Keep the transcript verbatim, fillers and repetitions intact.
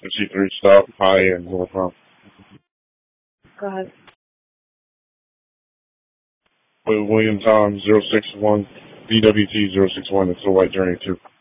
C three stop, hi, and where from? Go ahead. William Tom, zero six one, B W T zero six one, it's a white journey too.